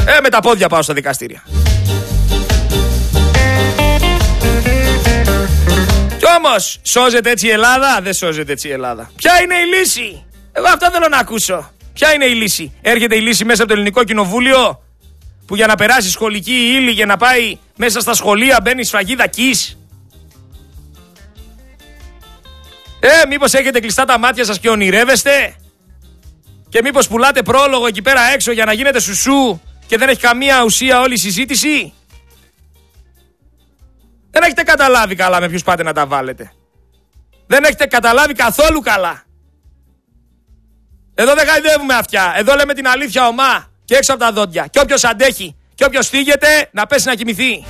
Με τα πόδια πάω στα δικαστήρια. Κι όμως, σώζεται έτσι η Ελλάδα? Δεν σώζεται έτσι η Ελλάδα. Ποια είναι η λύση? Εγώ αυτό θέλω να ακούσω. Ποια είναι η λύση? Έρχεται η λύση μέσα από το Ελληνικό Κοινοβούλιο, που για να περάσει σχολική ύλη για να πάει μέσα στα σχολεία μπαίνει σφραγίδα κις? Μήπως έχετε κλειστά τα μάτια σας και ονειρεύεστε? Και μήπως πουλάτε πρόλογο εκεί πέρα έξω για να γίνετε σουσού και δεν έχει καμία ουσία όλη η συζήτηση? Δεν έχετε καταλάβει καλά με ποιους πάτε να τα βάλετε. Δεν έχετε καταλάβει καθόλου καλά. Εδώ δεν χαϊδεύουμε αυτιά. Εδώ λέμε την αλήθεια ομά και έξω από τα δόντια. Και όποιος αντέχει και όποιος θίγεται να πέσει να κοιμηθεί.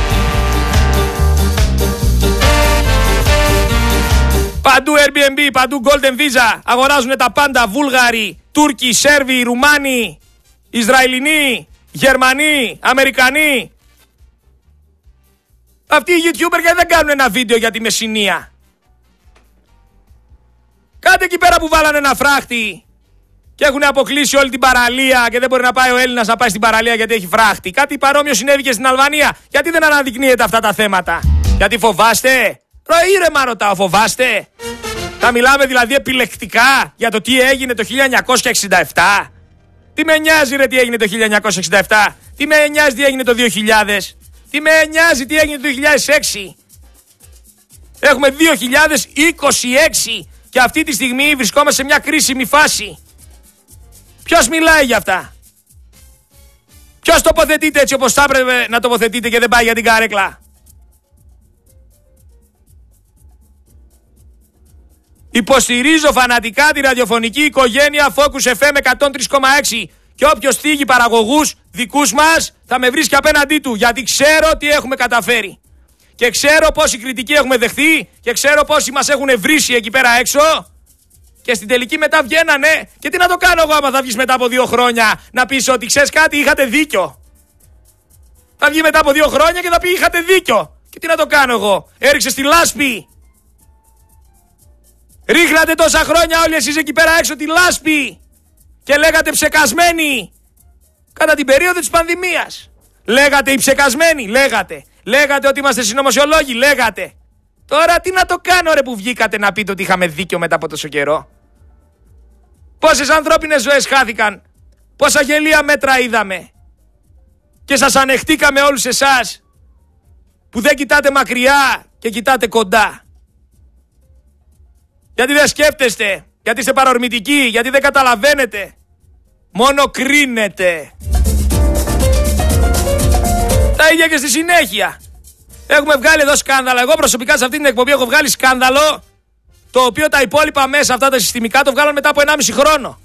Παντού Airbnb, παντού Golden Visa. Αγοράζουν τα πάντα. Βούλγαροι, Τούρκοι, Σέρβοι, Ρουμάνοι, Ισραηλινοί, Γερμανοί, Αμερικανοί. Αυτοί οι YouTuber γιατί δεν κάνουν ένα βίντεο για τη Μεσσηνία? Κάτε εκεί πέρα που βάλανε ένα φράχτη και έχουν αποκλείσει όλη την παραλία και δεν μπορεί να πάει ο Έλληνας να πάει στην παραλία γιατί έχει φράχτη. Κάτι παρόμοιο συνέβη και στην Αλβανία. Γιατί δεν αναδεικνύεται αυτά τα θέματα? Γιατί φοβάστε? Ήρεμα ρωτάω, φοβάστε? Θα μιλάμε δηλαδή επιλεκτικά για το τι έγινε το 1967? Τι με νοιάζει ρε τι έγινε το 1967? Τι με νοιάζει τι έγινε το 2000? Τι με νοιάζει τι έγινε το 2006? Έχουμε 2026 και αυτή τη στιγμή βρισκόμαστε σε μια κρίσιμη φάση. Ποιος μιλάει για αυτά? Ποιος τοποθετείται έτσι όπως θα έπρεπε να τοποθετείται και δεν πάει για την καρέκλα? Υποστηρίζω φανατικά τη ραδιοφωνική οικογένεια Focus FM 103,6 και όποιος θίγει παραγωγούς δικούς μας θα με βρίσκει απέναντί του, γιατί ξέρω τι έχουμε καταφέρει και ξέρω πόση κριτική έχουμε δεχθεί και ξέρω πόσοι μας έχουν βρήσει εκεί πέρα έξω και στην τελική μετά βγαίνανε. Και τι να το κάνω εγώ άμα θα βγεις μετά από 2 χρόνια να πεις ότι ξέρεις κάτι, είχατε δίκιο? Θα βγει μετά από 2 χρόνια και θα πει είχατε δίκιο. Και τι να το κάνω εγώ? Έριξε στη λάσπη. Ρίχνατε τόσα χρόνια όλοι εσείς εκεί πέρα έξω τη λάσπη και λέγατε ψεκασμένοι κατά την περίοδο της πανδημίας. Λέγατε οι ψεκασμένοι, λέγατε ότι είμαστε συνωμοσιολόγοι, λέγατε. Τώρα τι να το κάνω ρε που βγήκατε να πείτε ότι είχαμε δίκιο μετά από τόσο καιρό? Πόσες ανθρώπινες ζωές χάθηκαν, πόσα γελία μέτρα είδαμε και σας ανεχτήκαμε όλους εσάς που δεν κοιτάτε μακριά και κοιτάτε κοντά. Γιατί δεν σκέφτεστε, γιατί είστε παρορμητικοί, γιατί δεν καταλαβαίνετε. Μόνο κρίνετε. Τα ίδια και στη συνέχεια. Έχουμε βγάλει εδώ σκάνδαλα. Εγώ προσωπικά σε αυτή την εκπομπή έχω βγάλει σκάνδαλο, το οποίο τα υπόλοιπα μέσα αυτά τα συστημικά το βγάλαν μετά από 1,5 χρόνο.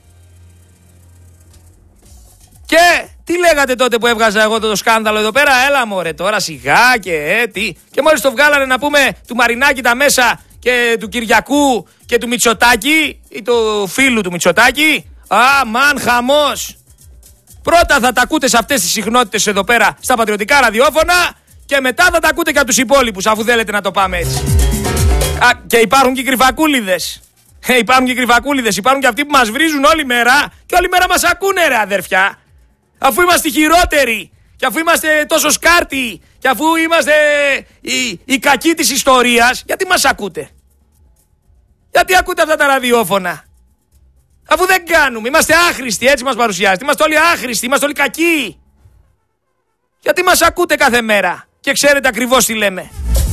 Και τι λέγατε τότε που έβγαζα εγώ το σκάνδαλο εδώ πέρα? Έλα μωρέ τώρα σιγά και τι. Και μόλις το βγάλανε να πούμε του Μαρινάκη τα μέσα και του Κυριακού και του Μητσοτάκη ή του φίλου του Μητσοτάκη. Αμάν χαμός. Πρώτα θα τα ακούτε σε αυτές τις συχνότητες εδώ πέρα στα πατριωτικά ραδιόφωνα και μετά θα τα ακούτε και από τους υπόλοιπους, αφού θέλετε να το πάμε έτσι. Και υπάρχουν και κρυφακούλιδες. Υπάρχουν και αυτοί που μας βρίζουν όλη μέρα και όλη μέρα μας ακούνε ρε αδερφιά. Αφού είμαστε χειρότεροι και αφού είμαστε τόσο σκάρτοι και αφού είμαστε οι κακοί της ιστορίας, γιατί μας ακούτε? Γιατί ακούτε αυτά τα ραδιόφωνα? Αφού δεν κάνουμε, είμαστε άχρηστοι, έτσι μας παρουσιάζετε. Είμαστε όλοι άχρηστοι, είμαστε όλοι κακοί. Γιατί μας ακούτε κάθε μέρα και ξέρετε ακριβώς τι λέμε?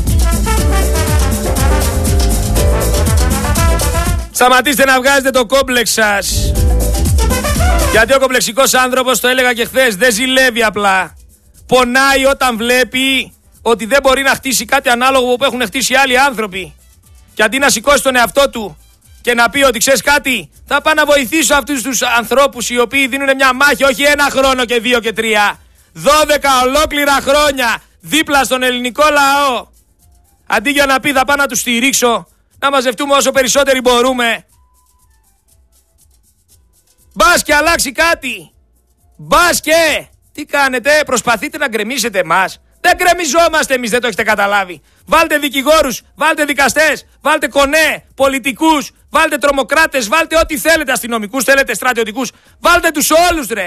Σταματήστε να βγάζετε το κόμπλεξ σας. Γιατί ο κομπλεξικός άνθρωπος, το έλεγα και χθες, δεν ζηλεύει απλά. Πονάει όταν βλέπει ότι δεν μπορεί να χτίσει κάτι ανάλογο που έχουν χτίσει άλλοι άνθρωποι. Και αντί να σηκώσει τον εαυτό του και να πει ότι ξέρεις κάτι, θα πάω να βοηθήσω αυτούς τους ανθρώπους οι οποίοι δίνουν μια μάχη όχι 1 χρόνο και 2 και 3, 12 ολόκληρα χρόνια δίπλα στον ελληνικό λαό. Αντί για να πει θα πάω να τους στηρίξω, να μαζευτούμε όσο περισσότεροι μπορούμε. Μπας και αλλάξει κάτι. Μπας και τι κάνετε? Προσπαθείτε να γκρεμίσετε εμάς. Δεν γκρεμιζόμαστε εμείς, δεν το έχετε καταλάβει. Βάλτε δικηγόρους, βάλτε δικαστές, βάλτε κονέ, πολιτικούς, βάλτε τρομοκράτες, βάλτε ό,τι θέλετε, αστυνομικούς, θέλετε στρατιωτικούς. Βάλτε τους όλους ρε.